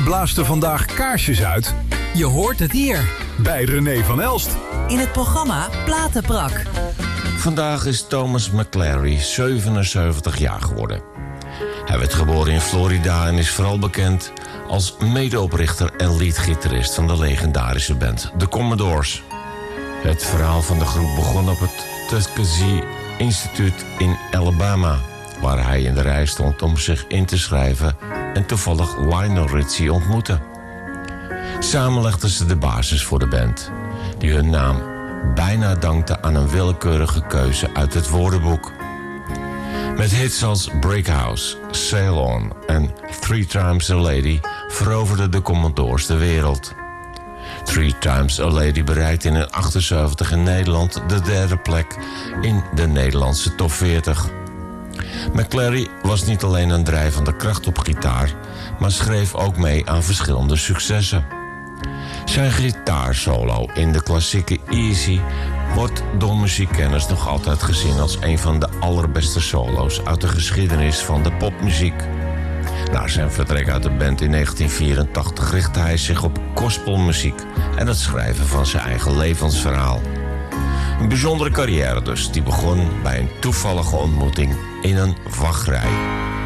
blaast er vandaag kaarsjes uit? Je hoort het hier. Bij René van Elst. In het programma Platenprak. Vandaag is Thomas McClary 77 jaar geworden. Hij werd geboren in Florida en is vooral bekend als medeoprichter en leadgitarist van de legendarische band The Commodores. Het verhaal van de groep begon op het Tuskegee Institute in Alabama, waar hij in de rij stond om zich in te schrijven en toevallig Lionel Richie ontmoette. Samen legden ze de basis voor de band, die hun naam bijna dankte aan een willekeurige keuze uit het woordenboek. Met hits als Brick House, Sail On en Three Times a Lady veroverden de Commodores de wereld. Three Times a Lady bereikte in 1978 in Nederland de derde plek in de Nederlandse top 40. McClary was niet alleen een drijvende kracht op gitaar, maar schreef ook mee aan verschillende successen. Zijn gitaarsolo in de klassieke Easy wordt door muziekkenners nog altijd gezien als een van de allerbeste solo's uit de geschiedenis van de popmuziek. Na zijn vertrek uit de band in 1984 richtte hij zich op gospelmuziek en het schrijven van zijn eigen levensverhaal. Een bijzondere carrière dus, die begon bij een toevallige ontmoeting in een wachtrij.